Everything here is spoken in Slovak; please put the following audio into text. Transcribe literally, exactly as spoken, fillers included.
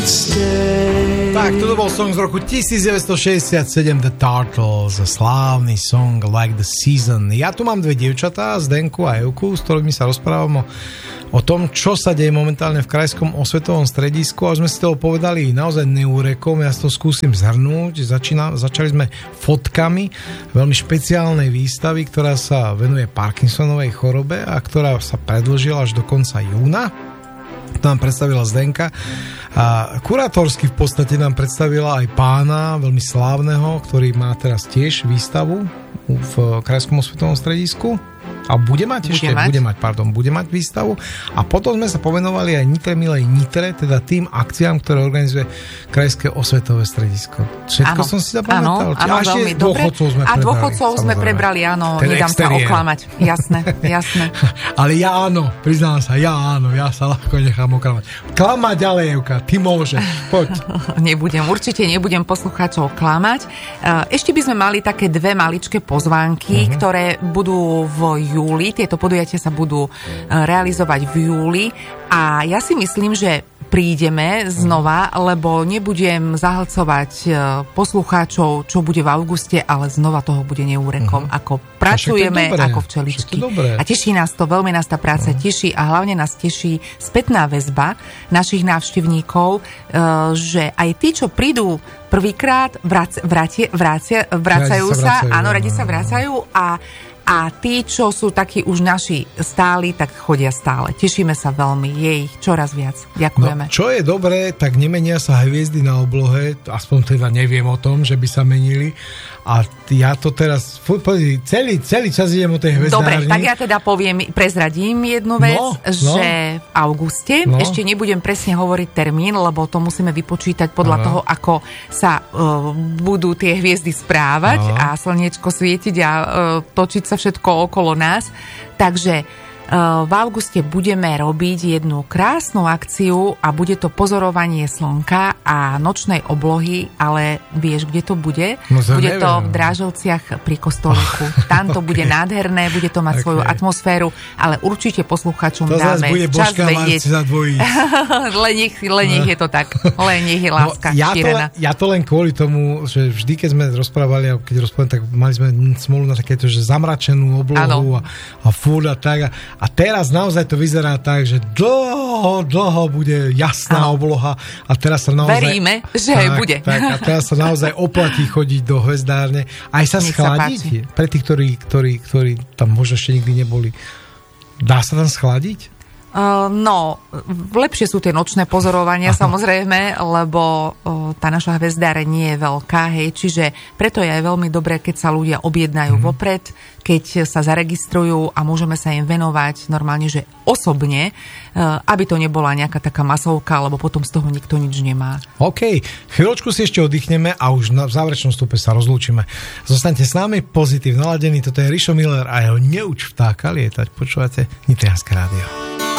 Tak, toto bol song z roku devätnásťstošesťdesiatsedem, The Turtles, slávny song Like the Season. Ja tu mám dve dievčatá, Zdenku a Evku, s ktorými sa rozprávam o, o tom, čo sa deje momentálne v Krajskom osvetovom stredisku, a sme si toho povedali naozaj neúrekom. Ja si to skúsim zhrnúť. Začína, začali sme fotkami veľmi špeciálnej výstavy, ktorá sa venuje Parkinsonovej chorobe a ktorá sa predĺžila až do konca júna. To nám predstavila Zdenka. A kurátorsky v podstate nám predstavila aj pána, veľmi slávneho, ktorý má teraz tiež výstavu v Krajskom osvetovom stredisku. A bude mať ešte? Bude mať. Bude mať, pardon, bude mať výstavu. A potom sme sa povenovali aj Nitre milej Nitre, teda tým akciám, ktoré organizuje Krajské osvetové stredisko. Všetko áno, som si zapamätal. Áno, áno, a ešte dôchodcov sme prebrali. A dôchodcov sme prebrali, áno, ten nedám exteriér. sa oklamať. Jasné, jasné. Ale ja áno, priznám sa, ja áno, ja sa ľahko nechám oklamať. Klamať ďalej, Evka, ty môžeš, poď. Nebudem, určite nebudem poslucháčov klamať. Ešte by sme mali také dve maličké pozvánky, uh-huh. ktoré budú v júli. Tieto podujatia sa budú realizovať v júli a ja si myslím, že prídeme znova, lebo nebudem zahlcovať poslucháčov, čo bude v auguste, ale znova toho bude neúrekom. Uh-huh. Ako pracujeme, ako včeličky. A teší nás to, veľmi nás tá práca uh-huh. teší a hlavne nás teší spätná väzba našich návštevníkov, že aj tí, čo prídu prvýkrát, vrac, vracie, vracia, vracajú radi sa, sa áno, radi sa vracajú a A tí, čo sú takí už naši stáli, tak chodia stále. Tešíme sa veľmi, je ich čoraz viac. Ďakujeme. No, čo je dobré, tak nemenia sa hviezdy na oblohe, aspoň teda neviem o tom, že by sa menili. A ja to teraz celý, celý čas idem o tej hvezdárni. Dobre, tak ja teda poviem, prezradím jednu vec, no, že no. v auguste, no. ešte nebudem presne hovoriť termín, lebo to musíme vypočítať podľa Aha. toho, ako sa uh, budú tie hviezdy správať Aha. a slniečko svietiť a uh, točiť sa všetko okolo nás. Takže v auguste budeme robiť jednu krásnu akciu a bude to pozorovanie slnka a nočnej oblohy, ale vieš, kde to bude? No, bude neviem. to v Drážovciach pri kostolíku. Tam to okay. bude nádherné, bude to mať okay. svoju atmosféru, ale určite posluchačom to dáme bude čas vedieť. len nech, len nech je to tak. Len nech je láska no, ja, to, ja to len kvôli tomu, že vždy, keď sme rozprávali, a keď rozprávali, tak mali sme smolu na takéto, že zamračenú oblohu a, a fúr a tak. A, A teraz naozaj to vyzerá tak, že dlho, dlho bude jasná ano. obloha a teraz sa naozaj... Veríme, že tak, bude. Tak, a teraz sa naozaj oplatí chodiť do hvezdárne. Aj sa Nech schladiť. Pre tých, ktorí, ktorí, ktorí tam možno ešte nikdy neboli. Dá sa tam schladiť? Uh, no, lepšie sú tie nočné pozorovania, Aha. samozrejme, lebo uh, tá naša hvezdáreň nie je veľká, hej, čiže preto je aj veľmi dobré, keď sa ľudia objednajú mm. vopred, keď sa zaregistrujú a môžeme sa im venovať normálne, že osobne, uh, aby to nebola nejaká taká masovka, lebo potom z toho nikto nič nemá. OK, chvíľočku si ešte oddychneme a už na, v záverečnom stupe sa rozlúčime. Zostaňte s nami, pozitív naladený, toto je Rišo Miller a jeho Neuč vtáka lietať. Počúvate Nitrianske rádio.